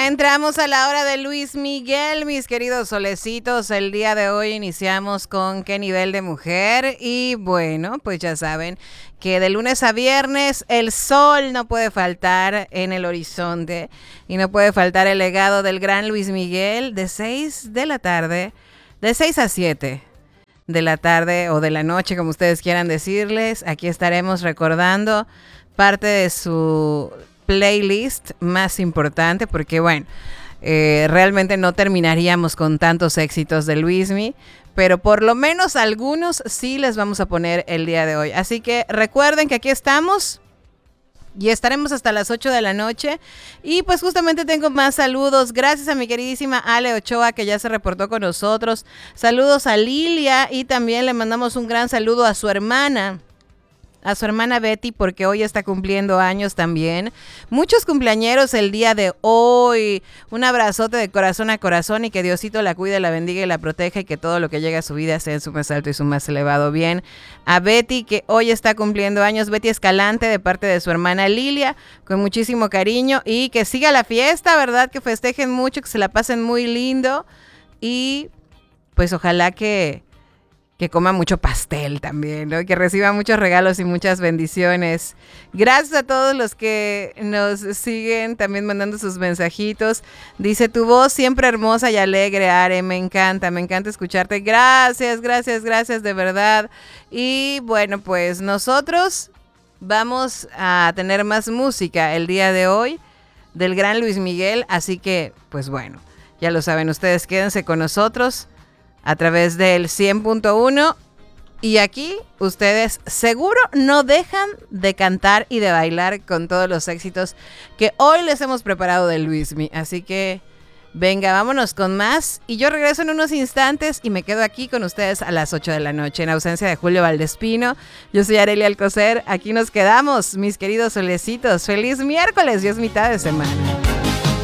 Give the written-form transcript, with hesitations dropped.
Ya entramos a la hora de Luis Miguel, mis queridos solecitos. El día de hoy iniciamos con ¿Qué nivel de mujer? Y bueno, pues ya saben que de lunes a viernes el sol no puede faltar en el horizonte y no puede faltar el legado del gran Luis Miguel de 6 de la tarde, de 6 a 7 de la tarde o de la noche, como ustedes quieran decirles. Aquí estaremos recordando parte de su playlist más importante, porque bueno, realmente no terminaríamos con tantos éxitos de Luismi, pero por lo menos algunos sí les vamos a poner el día de hoy. Así que recuerden que aquí estamos y estaremos hasta las 8 de la noche. Y pues justamente tengo más saludos. Gracias a mi queridísima Ale Ochoa, que ya se reportó con nosotros. Saludos a Lilia y también le mandamos un gran saludo a su hermana Betty, porque hoy está cumpliendo años también. Muchos cumpleañeros el día de hoy. Un abrazote de corazón a corazón y que Diosito la cuide, la bendiga y la proteja y que todo lo que llegue a su vida sea en su más alto y su más elevado bien. A Betty, que hoy está cumpliendo años, Betty Escalante, de parte de su hermana Lilia, con muchísimo cariño y que siga la fiesta, ¿verdad? Que festejen mucho, que se la pasen muy lindo y pues ojalá que coma mucho pastel también, ¿no? Que reciba muchos regalos y muchas bendiciones. Gracias a todos los que nos siguen también mandando sus mensajitos. Dice, tu voz siempre hermosa y alegre, Are, me encanta escucharte. Gracias de verdad. Y bueno, pues nosotros vamos a tener más música el día de hoy del gran Luis Miguel, así que pues bueno, ya lo saben ustedes, quédense con nosotros a través del 100.1 y aquí ustedes seguro no dejan de cantar y de bailar con todos los éxitos que hoy les hemos preparado de Luismi. Así que venga, vámonos con más y yo regreso en unos instantes y me quedo aquí con ustedes a las 8 de la noche en ausencia de Julio Valdespino. Yo soy Arelia Alcocer, aquí nos quedamos, mis queridos solecitos. Feliz miércoles, ya es mitad de semana.